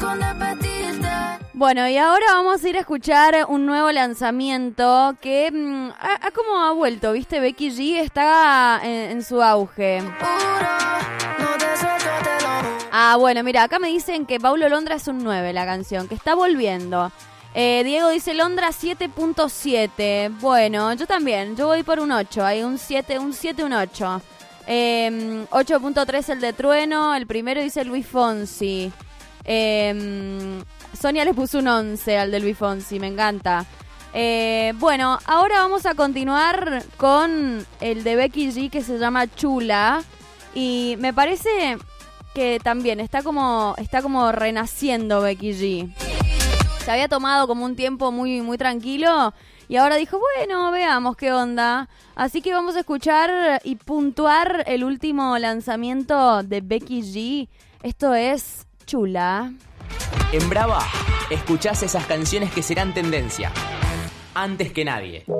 Bueno, y ahora vamos a ir a escuchar un nuevo lanzamiento que como ha vuelto, ¿viste? Becky G está en su auge. Bueno, mira, acá me dicen que Paulo Londra es un 9 la canción, que está volviendo. Diego dice Londra 7.7. Bueno, yo también, yo voy por un 8, hay un 7, un 8. 8.3 el de Trueno, el primero dice Luis Fonsi. Sonia le puso un 11 al de Luis Fonsi, me encanta. Bueno, ahora vamos a continuar con el de Becky G que se llama Chula. Y me parece que también está como renaciendo Becky G. Se había tomado como un tiempo muy, muy tranquilo y ahora dijo, bueno, veamos qué onda. Así que vamos a escuchar y puntuar el último lanzamiento de Becky G. Esto es Chula. En Brava, escuchás esas canciones que serán tendencia. Antes que nadie.